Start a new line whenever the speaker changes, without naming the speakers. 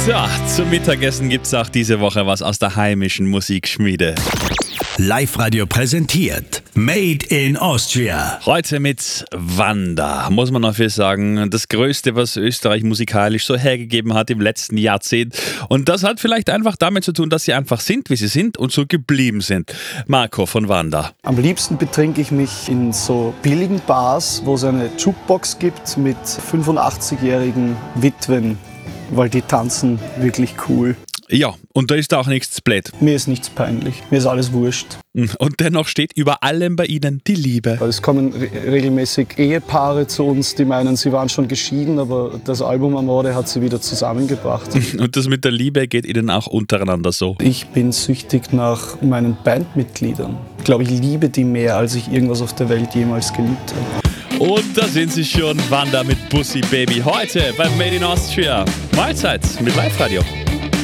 Tja, zum Mittagessen gibt's auch diese Woche was aus der heimischen Musikschmiede.
Live-Radio präsentiert Made in Austria.
Heute mit Wanda, muss man dafür sagen, das Größte, was Österreich musikalisch so hergegeben hat im letzten Jahrzehnt. Und das hat vielleicht einfach damit zu tun, dass sie einfach sind, wie sie sind und so geblieben sind. Marco von Wanda.
Am liebsten betrinke ich mich in so billigen Bars, wo es eine Jukebox gibt mit 85-jährigen Witwen, weil die tanzen wirklich cool.
Ja, und da ist auch nichts blöd.
Mir ist nichts peinlich, mir ist alles wurscht.
Und dennoch steht über allem bei ihnen die Liebe.
Es kommen regelmäßig Ehepaare zu uns, die meinen, sie waren schon geschieden, aber das Album Amore hat sie wieder zusammengebracht.
Und das mit der Liebe geht ihnen auch untereinander so.
Ich bin süchtig nach meinen Bandmitgliedern. Ich glaube, ich liebe die mehr, als ich irgendwas auf der Welt jemals geliebt habe.
Und da sind sie schon, Wanda mit Bussi Baby. Heute bei Made in Austria. Mahlzeit mit Live-Radio.